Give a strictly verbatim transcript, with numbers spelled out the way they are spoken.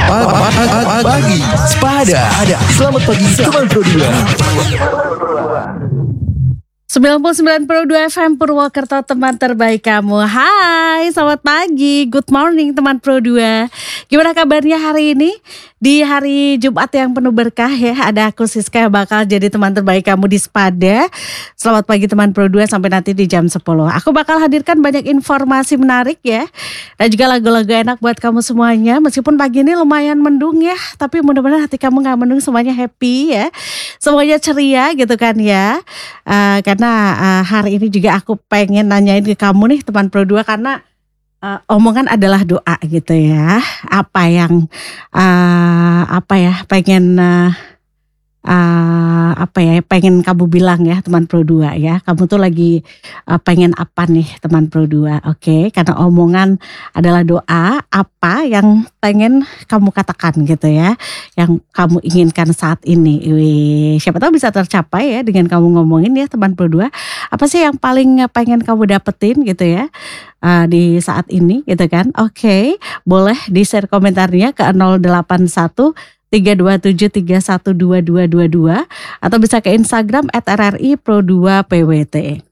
Pagi Sepada. Selamat pagi teman Pro dua. sembilan puluh sembilan koma dua F M Purwokerto, teman terbaik kamu. Hai, selamat pagi, good morning teman Pro dua. Gimana kabarnya hari ini? Di hari Jumat yang penuh berkah ya, ada aku Siska yang bakal jadi teman terbaik kamu di Sepada. Selamat pagi teman Pro dua sampai nanti di jam sepuluh. Aku bakal hadirkan banyak informasi menarik ya, dan juga lagu-lagu enak buat kamu semuanya. Meskipun pagi ini lumayan mendung ya, tapi mudah-mudahan hati kamu gak mendung, semuanya happy ya, semuanya ceria gitu kan ya. Uh, karena uh, hari ini juga aku pengen nanyain ke kamu nih teman Pro dua, karena Uh, omongan adalah doa gitu ya. Apa yang uh, apa ya pengen uh, uh, apa ya pengen kamu bilang ya teman Pro dua ya. Kamu tuh lagi uh, pengen apa nih teman Pro dua? Oke, okay? Karena omongan adalah doa. Apa yang pengen kamu katakan gitu ya, yang kamu inginkan saat ini. Wih, siapa tahu bisa tercapai ya dengan kamu ngomongin ya teman Pro dua. Apa sih yang paling pengen kamu dapetin gitu ya Uh, di saat ini gitu kan. Oke, okay. Boleh di share komentarnya ke nol delapan satu tiga dua tujuh tiga satu dua dua dua dua atau bisa ke Instagram at R R I Pro dua P W T.